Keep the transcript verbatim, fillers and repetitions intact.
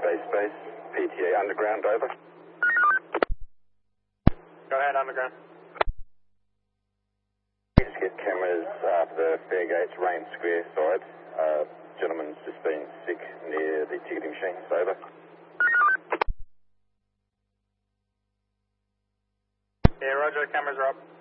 Space Space, P T A Underground, over. Go ahead, Underground. Just get cameras after the Fairgates Rain Square side. Uh, gentleman's just been sick near the ticketing machines, over. Yeah, roger, cameras are up.